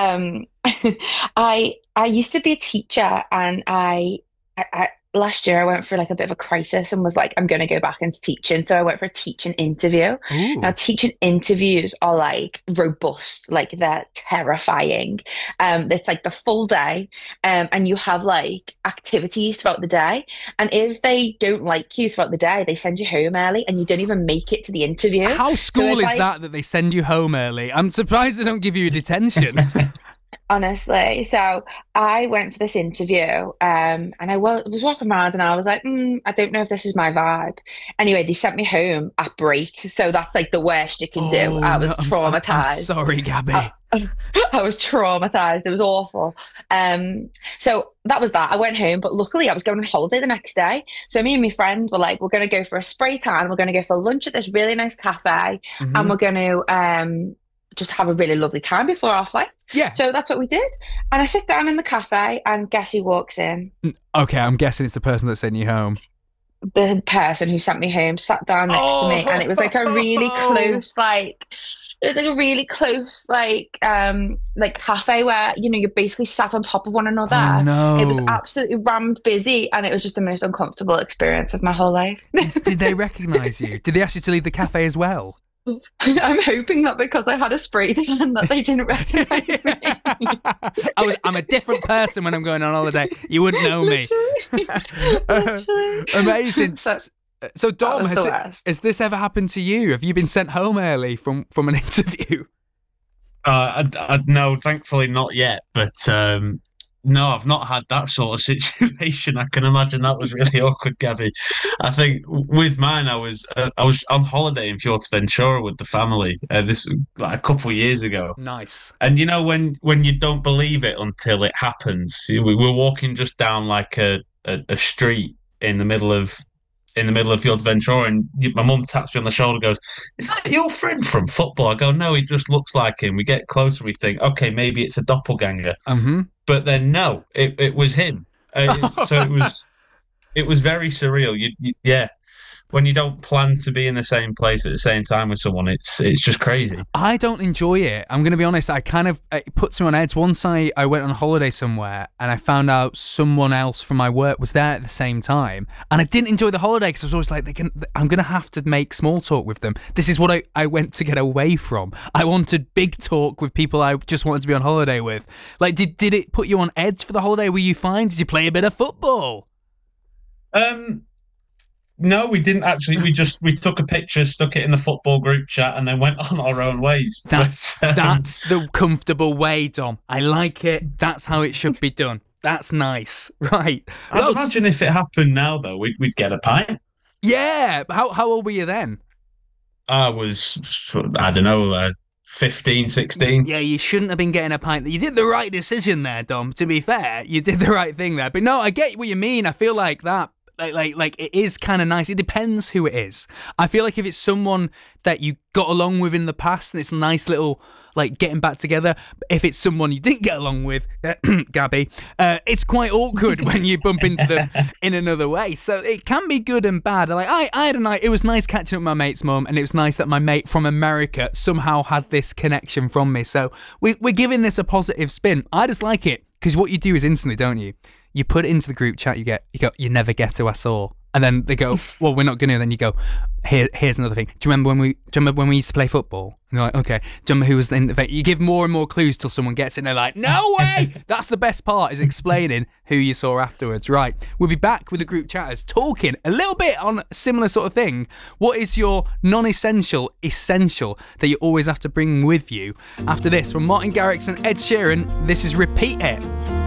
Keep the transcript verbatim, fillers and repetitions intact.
Um, I I used to be a teacher, and I, I, I last year I went through like a bit of a crisis and was like, I'm going to go back into teaching. So I went for a teaching interview. Now, Ooh. teaching interviews are like robust, like they're terrifying. Um, it's like the full day, um, and you have like activities throughout the day. And if they don't like you throughout the day, they send you home early, and you don't even make it to the interview. How So school if is I that that they send you home early? I'm surprised they don't give you a detention. Honestly, so I went for this interview, um, and I wa was walking around, and I was like, mm, I don't know if this is my vibe. Anyway, they sent me home at break, so that's like the worst you can do. Oh I no, was I'm I'm, I'm traumatized. sorry, I, Gabby. I was traumatized. It was awful. Um, so that was that. I went home, but luckily I was going on holiday the next day. So me and my friend were like, we're going to go for a spray tan. We're going to go for lunch at this really nice cafe, and Hmm. we're going to um just have a really lovely time before our flight. Yeah. So that's what we did. And I sit down in the cafe, and guess who walks in? Okay, I'm guessing it's the person that sent you home. The person who sent me home sat down next to me, and it was like a really Oh, close, like it was like a really close, like um, like cafe where you know you're basically sat on top of one oh another. It was no. absolutely rammed busy, and it was just the most uncomfortable experience of my whole life. Did, did they recognize you? Did they ask you to leave the cafe as well? I'm hoping that because I had a spray tan that they didn't recognize me. I was. I'm a different person when I'm going on holiday. You wouldn't know me. Literally, Uh, literally. amazing. So So, that Dom, was has the it worst. has this ever happened to you? Have you been sent home early from from an interview? Uh, I, I, no, thankfully not yet. But um, no, I've not had that sort of situation. I can imagine that was really awkward, Gabby. I think with mine, I was uh, I was on holiday in Fuerteventura with the family. Uh, this like a couple of years ago, Nice. and you know when when you don't believe it until it happens. We were walking just down like a a, a street in the middle of in the middle of Fuerteventura, and you, my mum taps me on the shoulder, and goes, "Is that your friend from football?" I go, "No, he just looks like him." We get closer, we think, "Okay, maybe it's a doppelganger," Mm-hmm. but then no, it it was him. Uh, so it was it was very surreal. You, you yeah, when you don't plan to be in the same place at the same time with someone, it's it's just crazy. I don't enjoy it. I'm going to be honest. I kind of it puts me on edge. Once I, I went on holiday somewhere and I found out someone else from my work was there at the same time, and I didn't enjoy the holiday because I was always like, they can. I'm going to have to make small talk with them. This is what I, I went to get away from. I wanted big talk with people I just wanted to be on holiday with. Like, did did it put you on edge for the holiday? Were you fine? Did you play a bit of football? Um, no, we didn't actually. We just we took a picture, stuck it in the football group chat, and then went on our own ways. But That's um, that's the comfortable way, Dom. I like it. That's how it should be done. That's nice, right? I'd Well, imagine if it happened now, though, we'd, we'd get a pint. yeah. How how old were you then? I was, I don't know, uh, fifteen, sixteen. Yeah, you shouldn't have been getting a pint. You did the right decision there, Dom. To be fair, you did the right thing there. But no, I get what you mean. I feel like that. Like, like, like it is kind of nice. It depends who it is. I feel like if it's someone that you got along with in the past and it's a nice little, like, getting back together. If it's someone you didn't get along with, Gabby, uh, it's quite awkward when you bump into them in another way. So it can be good and bad. Like, I, I had a night, it was nice catching up with my mate's mum, and it was nice that my mate from America somehow had this connection from me. So we, we're giving this a positive spin. I just like it because what you do is instantly, don't you? You put it into the group chat. You get, you go, you never get to us all, and then they go, well, we're not going to. Then you go, here, here's another thing. Do you remember when we, do you remember when we used to play football? And they're like, okay. Do you remember who was in the? You give more and more clues till someone gets it. And they're like, no way. That's the best part, is explaining who you saw afterwards. Right. We'll be back with the group chatters talking a little bit on a similar sort of thing. What is your non-essential essential that you always have to bring with you? After this, from Martin Garrix and Ed Sheeran, this is Repeat It.